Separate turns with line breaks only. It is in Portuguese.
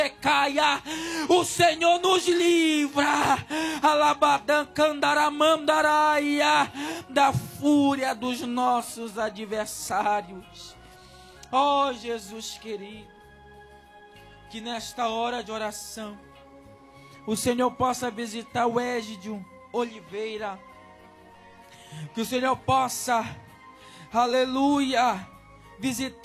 caia. O Senhor nos livra, alabadancandaramandaraia, da fúria dos nossos adversários. Ó Jesus querido, que nesta hora de oração o Senhor possa visitar o Égidio Oliveira, que o Senhor possa, aleluia, visitar